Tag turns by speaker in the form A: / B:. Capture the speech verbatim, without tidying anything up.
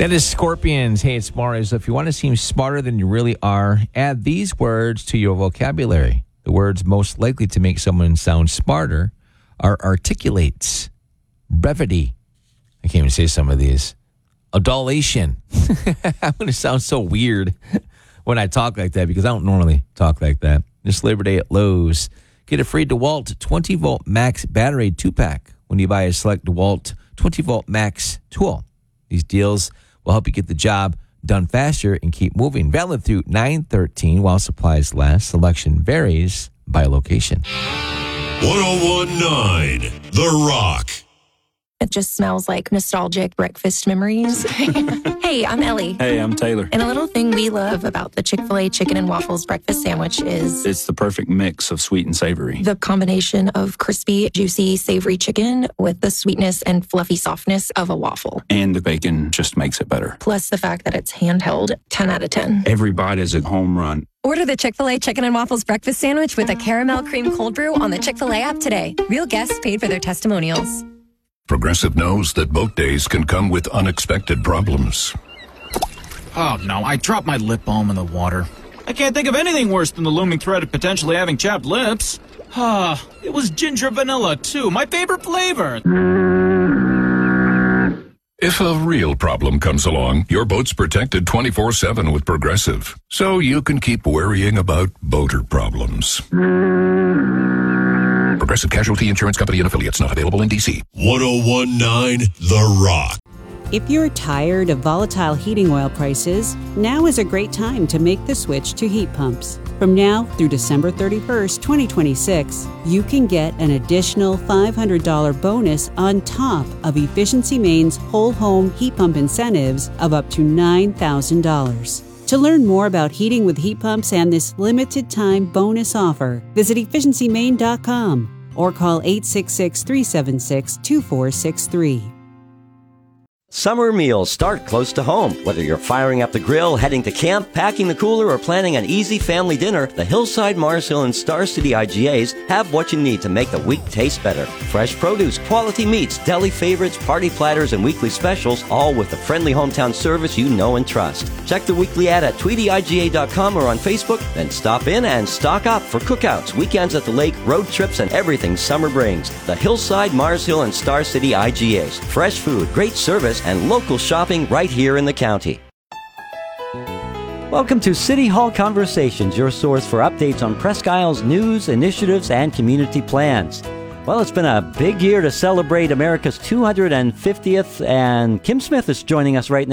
A: That is Scorpions. Hey, it's Mario. So if you want to seem smarter than you really are, add these words to your vocabulary. The words most likely to make someone sound smarter are articulates, brevity. I can't even say some of these. Adulation. I'm going to sound so weird when I talk like that because I don't normally talk like that. This Labor Day at Lowe's. Get a free DeWalt twenty volt max battery two-pack when you buy a select DeWalt twenty volt max tool. These deals will help you get the job done faster and keep moving. Valid through nine thirteen while supplies last. Selection varies by location.
B: one oh one point nine The Rock.
C: It just smells like nostalgic breakfast memories. Hey, I'm Ellie.
D: Hey, I'm Taylor.
C: And a little thing we love about the Chick-fil-A chicken and waffles breakfast sandwich is
D: It's the perfect mix of sweet and savory.
C: the combination of crispy, juicy, savory chicken with the sweetness and fluffy softness of a waffle.
D: And the bacon just makes it better.
C: Plus the fact that it's handheld, ten out of ten.
D: Every bite is a home run.
E: Order the Chick-fil-A Chicken and Waffles Breakfast Sandwich with a caramel cream cold brew on the Chick-fil-A app today. Real guests paid for their testimonials.
F: Progressive knows that boat days can come with unexpected problems.
G: Oh, no, I dropped my lip balm in the water. I can't think of anything worse than the looming threat of potentially having chapped lips. Ah, it was ginger vanilla, too, my favorite flavor.
F: If a real problem comes along, your boat's protected twenty-four seven with Progressive, so you can keep worrying about boater problems. Progressive Casualty Insurance Company and affiliates, not available in D C.
B: one oh one point nine The Rock.
H: If you're tired of volatile heating oil prices, now is a great time to make the switch to heat pumps. From now through December thirty-first, twenty twenty-six, you can get an additional five hundred dollars bonus on top of Efficiency Maine's whole home heat pump incentives of up to nine thousand dollars. To learn more about heating with heat pumps and this limited time bonus offer, visit efficiency maine dot com or call eight six six, three seven six, two four six three.
I: Summer meals start close to home. Whether you're firing up the grill, heading to camp, packing the cooler, or planning an easy family dinner, the Hillside, Mars Hill, and Star City I G As have what you need to make the week taste better. Fresh produce, quality meats, deli favorites, party platters, and weekly specials, all with the friendly hometown service you know and trust. Check the weekly ad at tweety I G A dot com or on Facebook, then stop in and stock up for cookouts, weekends at the lake, road trips, and everything summer brings. The Hillside, Mars Hill, and Star City I G As. Fresh food, great service, and local shopping right here in the county. Welcome to City Hall Conversations, your source for updates on Presque Isle's news, initiatives, and community plans. Well, it's been a big year to celebrate America's two hundred fiftieth, and Kim Smith is joining us right now.